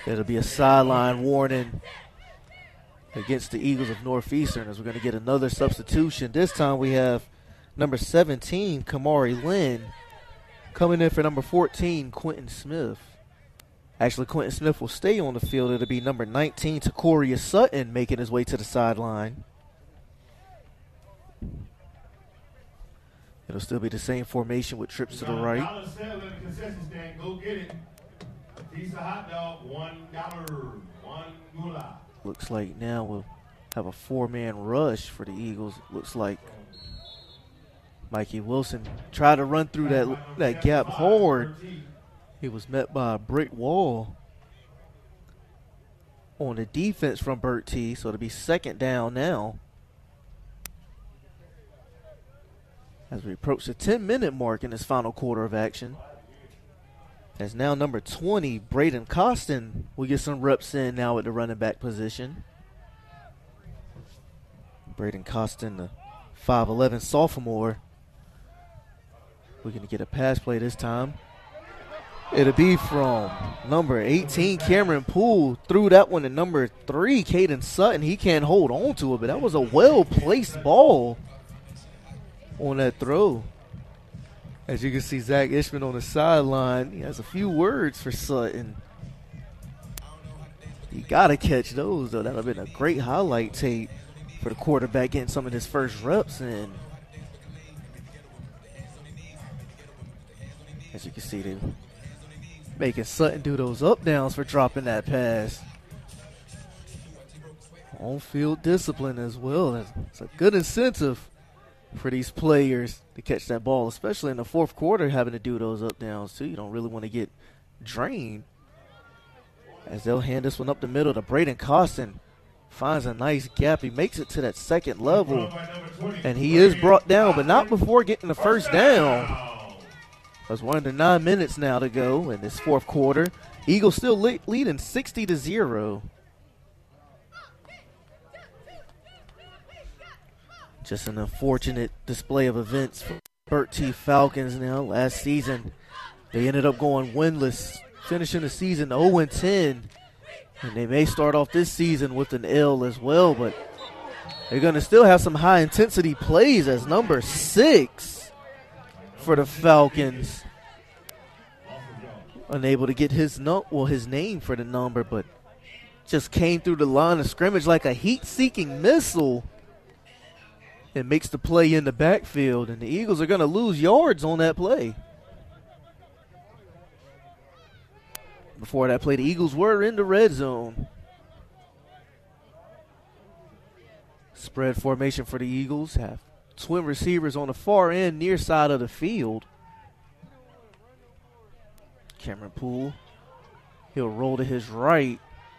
It'll be a sideline warning against the Eagles of Northeastern as we're going to get another substitution. This time we have number 17, Kamari Lynn, coming in for number 14, Quentin Smith. Actually, Quentin Smith will stay on the field. It'll be number 19, Tacoria Sutton, making his way to the sideline. It'll still be the same formation with trips to the right. Go get it. A piece of hot dog, $1. One moolah. Looks like now we'll have a four-man rush for the Eagles. Looks like Mikey Wilson tried to run through that gap hard. He was met by a brick wall on the defense from Bert T. So it'll be second down now. As we approach the 10-minute mark in this final quarter of action. As now number 20, Braden Costin, will get some reps in now at the running back position. Braden Costin, the 5'11 sophomore. We're going to get a pass play this time. It'll be from number 18, Cameron Poole. Threw that one to number 3, Caden Sutton. He can't hold on to it, but that was a well-placed ball on that throw. As you can see, Zach Ishman on the sideline. He has a few words for Sutton. You got to catch those, though. That would have been a great highlight tape for the quarterback getting some of his first reps in. As you can see, they're making Sutton do those up downs for dropping that pass. On-field discipline as well. It's a good incentive for these players to catch that ball, especially in the fourth quarter, having to do those up downs too. You don't really want to get drained. As they'll hand this one up the middle to Braden Costin. Finds a nice gap. He makes it to that second level. And he is brought down, but not before getting the first down. As we're under 9 minutes now to go in this fourth quarter. Eagles still leading 60-0. Just an unfortunate display of events for Bert T. Falcons now. Last season, they ended up going winless, finishing the season 0-10. And they may start off this season with an L as well, but they're going to still have some high-intensity plays as number 6 for the Falcons. Unable to get his name for the number, but just came through the line of scrimmage like a heat-seeking missile. It makes the play in the backfield, and the Eagles are going to lose yards on that play. Before that play, the Eagles were in the red zone. Spread formation for the Eagles. Have twin receivers on the far end, near side of the field. Cameron Poole. He'll roll to his right.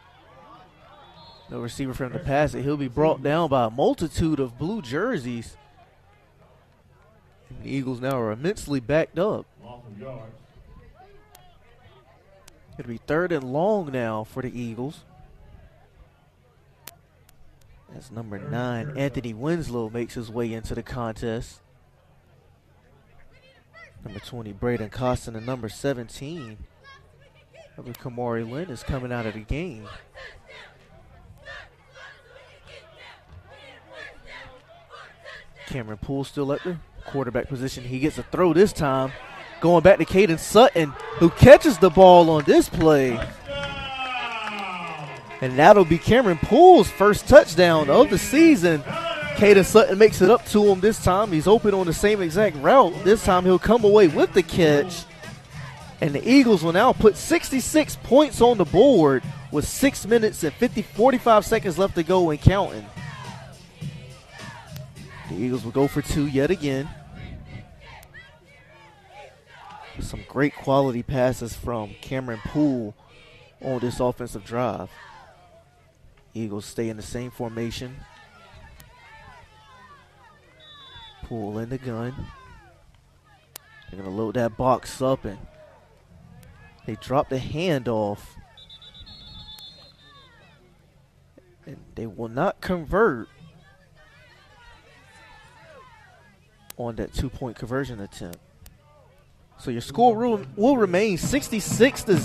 No receiver for him to pass it. He'll be brought down by a multitude of blue jerseys. And the Eagles now are immensely backed up. It'll be 3rd and long now for the Eagles. As number 9, Anthony Winslow, makes his way into the contest. Number 20, Braden Costin, and number 17, Kamari Lynn, is coming out of the game. Cameron Poole still at the quarterback position. He gets a throw this time. Going back to Caden Sutton, who catches the ball on this play. And that'll be Cameron Poole's first touchdown of the season. Caden Sutton makes it up to him this time. He's open on the same exact route. This time he'll come away with the catch. And the Eagles will now put 66 points on the board with 6 minutes and 45 seconds left to go and counting. The Eagles will go for 2 yet again. Some great quality passes from Cameron Poole on this offensive drive. Eagles stay in the same formation. Poole in the gun. They're going to load that box up, and they drop the handoff. And they will not convert on that 2-point conversion attempt. So your score will remain 66-0.